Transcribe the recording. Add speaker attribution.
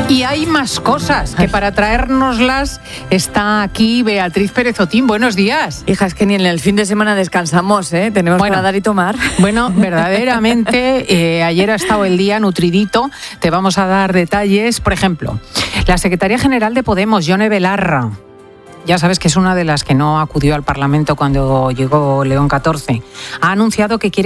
Speaker 1: Y hay más cosas que para traérnoslas está aquí Beatriz Pérez Otín. Buenos días.
Speaker 2: Hija, es que ni en el fin de semana descansamos, ¿eh? Tenemos para dar y tomar.
Speaker 1: Bueno, verdaderamente, ayer ha estado el día nutridito. Te vamos a dar detalles. Por ejemplo, la secretaria general de Podemos, Yone Belarra, ya sabes que es una de las que no acudió al Parlamento cuando llegó León XIV, ha anunciado que quiere